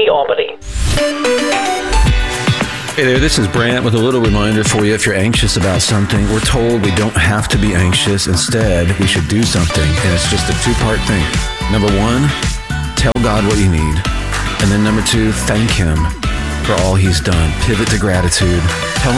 Albany, Albany. Hey there, this is Brant with a little reminder for you. If you're anxious about something, we're told we don't have to be anxious. Instead, we should do something. And it's just a two-part thing. Number one, tell God what you need. And then number two, thank Him for all He's done. Pivot to gratitude. Tell